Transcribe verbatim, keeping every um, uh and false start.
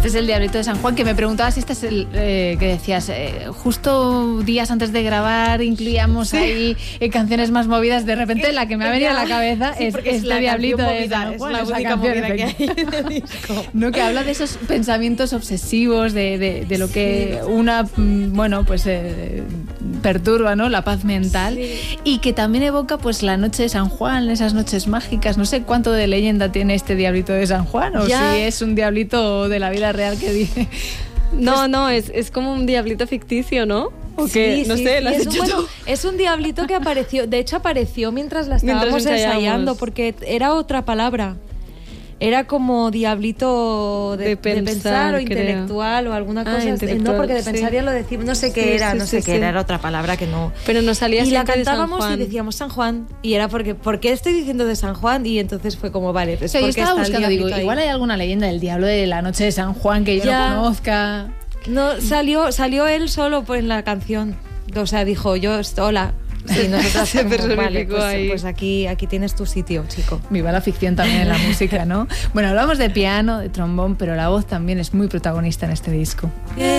Este es el Diablito de San Juan, que me preguntabas si este es el eh, que decías, eh, justo días antes de grabar incluíamos sí. ahí eh, canciones más movidas. De repente la que me ha venido a la cabeza sí, es este es Diablito de San Juan. Es la única movida que hay en el disco. No, que habla de esos pensamientos obsesivos, de, de, de lo que sí. una, bueno, pues eh, perturba, ¿no? La paz mental. Sí. Y que también evoca pues la noche de San Juan, esas noches mágicas. No sé cuánto de leyenda tiene este Diablito de San Juan, o ya. si es un diablito de la vida real que dice. No, pues, no, es, es como un diablito ficticio, ¿no? ¿O sí, qué? No sí, sé, sí, ¿lo has es, hecho un, bueno, tú? es un diablito que apareció, de hecho apareció mientras la estábamos mientras ensayando, porque era otra palabra. Era como diablito de, de, pensar, de pensar o creo. intelectual o alguna cosa. Ah, no, porque de pensar sí. ya lo decimos, no sé qué sí, era, sí, no sé sí, qué sí. era, era otra palabra que no. Pero nos salía y la cantábamos de San Juan. Y decíamos San Juan. Y era porque, ¿por qué estoy diciendo de San Juan? Y entonces fue como, vale, pues o sea, porque yo estaba está buscando, digo, ahí. igual hay alguna leyenda del diablo de la noche de San Juan que yo ya. no conozca. No, salió, salió él solo en la canción. O sea, dijo, yo, hola. Sí, nosotros se como, vale, pues, ahí. pues aquí, aquí tienes tu sitio, chico. Viva la ficción también en la música, ¿no? Bueno, hablamos de piano, de trombón, pero la voz también es muy protagonista en este disco.